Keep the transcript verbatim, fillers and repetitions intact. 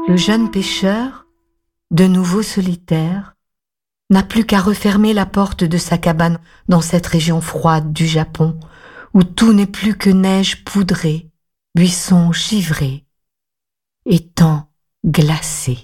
Le jeune pêcheur, de nouveau solitaire, n'a plus qu'à refermer la porte de sa cabane dans cette région froide du Japon, où tout n'est plus que neige poudrée, buissons givrés, étangs glacés.